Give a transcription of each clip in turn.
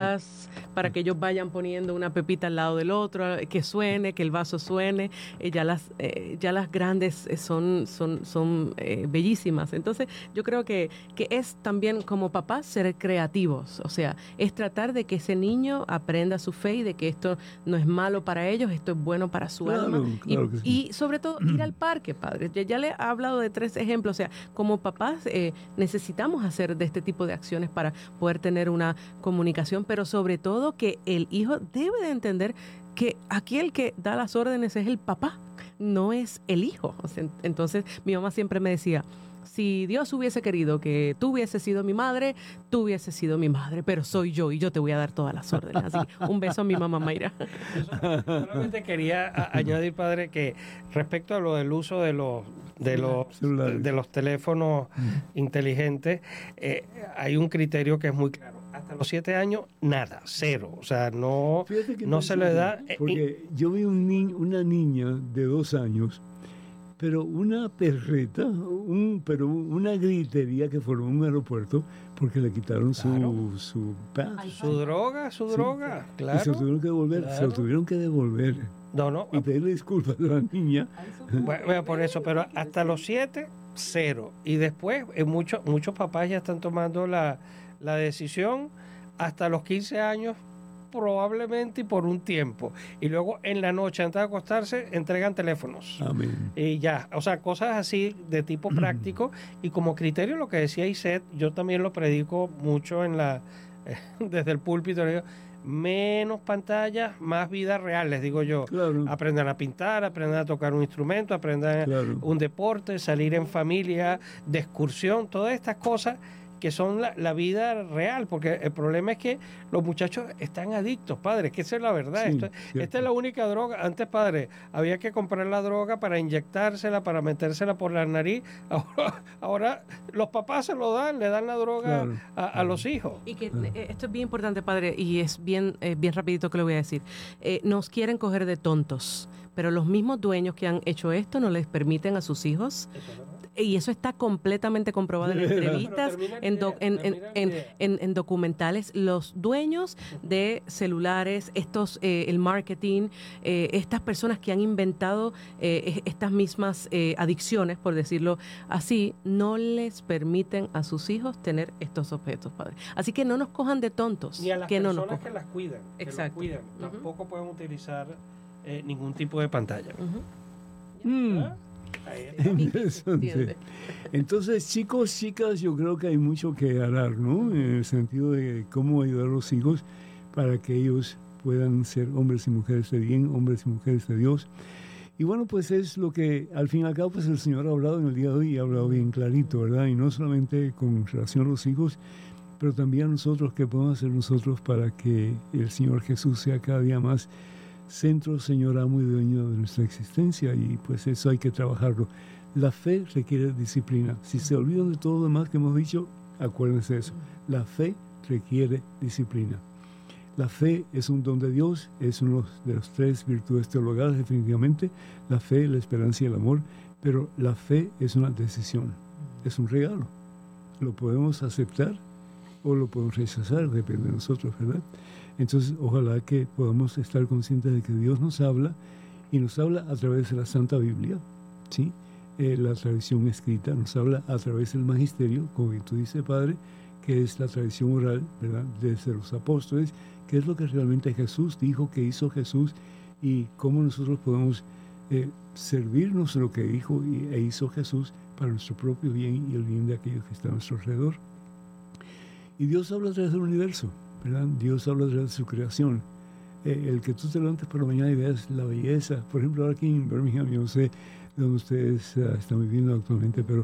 pepitas para que ellos vayan poniendo una pepita al lado del otro, que suene, que el vaso suene. Ya las grandes son bellísimas. Entonces yo creo que es también como papás ser creativos, o sea, es tratar de que ese niño aprenda su fe y de que esto no es malo para ellos, esto es bueno para su alma. Claro que sí. Y sobre todo ir al parque, padre. Ya le he hablado de 3 ejemplos, o sea, como papás necesitamos hacer de este tipo de acciones para poder tener una comunicación, pero sobre todo que el hijo debe de entender que aquí el que da las órdenes es el papá, no es el hijo. O sea, entonces mi mamá siempre me decía, si Dios hubiese querido que tú hubieses sido mi madre, tú hubieses sido mi madre, pero soy yo y yo te voy a dar todas las órdenes. Así que un beso a mi mamá Mayra. Solamente quería añadir, padre, que respecto a lo del uso de los teléfonos inteligentes, hay un criterio que es muy claro. Hasta los 7 años, nada, 0. O sea, no se le da... Porque yo vi una niña de 2 años, pero una perreta, una gritería que formó un aeropuerto porque le quitaron su droga, claro. Y se lo tuvieron que devolver, No. Y pedirle disculpas a la niña. Bueno, por eso, pero hasta los 7, 0. Y después, muchos papás ya están tomando la decisión hasta los 15 años, probablemente y por un tiempo, y luego en la noche antes de acostarse entregan teléfonos. Amén. Y ya, o sea, cosas así de tipo práctico. Y como criterio, lo que decía Iset, yo también lo predico mucho desde el púlpito, le digo, menos pantallas, más vida real, les digo yo. Claro. Aprendan a pintar, aprendan a tocar un instrumento, aprendan un deporte, salir en familia, de excursión, todas estas cosas que son la vida real, porque el problema es que los muchachos están adictos, padre, que esa es la verdad. Sí, Esta es la única droga. Antes, padre, había que comprar la droga para inyectársela, para metérsela por la nariz. Ahora los papás se lo dan, le dan la droga a los hijos. Y que esto es bien importante, padre, y es bien rapidito que lo voy a decir. Nos quieren coger de tontos, pero los mismos dueños que han hecho esto no les permiten a sus hijos. Y eso está completamente comprobado en entrevistas, en documentales. Los dueños de celulares, el marketing, estas personas que han inventado estas mismas adicciones, por decirlo así, no les permiten a sus hijos tener estos objetos, padre. Así que no nos cojan de tontos. Ni a las personas que las cuidan. Exacto. Cuidan. Tampoco pueden utilizar ningún tipo de pantalla. Interesante. Entonces, chicos, chicas, yo creo que hay mucho que hablar, ¿no? En el sentido de cómo ayudar a los hijos para que ellos puedan ser hombres y mujeres de bien, hombres y mujeres de Dios. Y bueno, pues es lo que al fin y al cabo pues el Señor ha hablado en el día de hoy y ha hablado bien clarito, ¿verdad? Y no solamente con relación a los hijos, pero también a nosotros, ¿qué podemos hacer nosotros para que el Señor Jesús sea cada día más centro, Señor, amo y dueño de nuestra existencia? Y pues eso hay que trabajarlo. La fe requiere disciplina. Si se olvidan de todo lo demás que hemos dicho, acuérdense de eso. La fe requiere disciplina. La fe es un don de Dios, es uno de las 3 virtudes teologales definitivamente, la fe, la esperanza y el amor, pero la fe es una decisión, es un regalo. Lo podemos aceptar o lo podemos rechazar, depende de nosotros, ¿verdad? Entonces, ojalá que podamos estar conscientes de que Dios nos habla y nos habla a través de la Santa Biblia, ¿sí? La tradición escrita nos habla a través del magisterio, como tú dices, Padre, que es la tradición oral, ¿verdad? Desde los apóstoles, que es lo que realmente Jesús dijo, que hizo Jesús y cómo nosotros podemos servirnos de lo que dijo e hizo Jesús para nuestro propio bien y el bien de aquellos que están a nuestro alrededor. Y Dios habla a través del universo, ¿verdad? Dios habla a través de su creación. El que tú te levantes por la mañana y veas la belleza, por ejemplo, ahora aquí en Birmingham, yo no sé dónde ustedes están viviendo actualmente, pero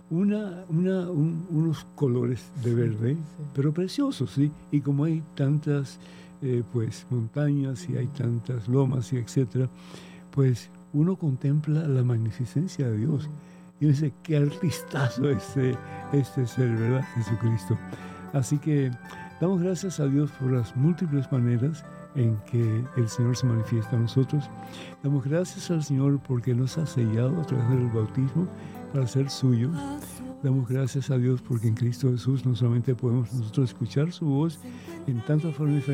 unos colores de verde, pero preciosos, ¿sí? Y como hay tantas pues montañas y hay tantas lomas y etcétera, pues uno contempla la magnificencia de Dios y dice, qué artistazo este ser, ¿verdad? Jesucristo. Así que damos gracias a Dios por las múltiples maneras en que el Señor se manifiesta a nosotros. Damos gracias al Señor porque nos ha sellado a través del bautismo para ser suyo. Damos gracias a Dios porque en Cristo Jesús no solamente podemos nosotros escuchar su voz en tantas formas diferentes,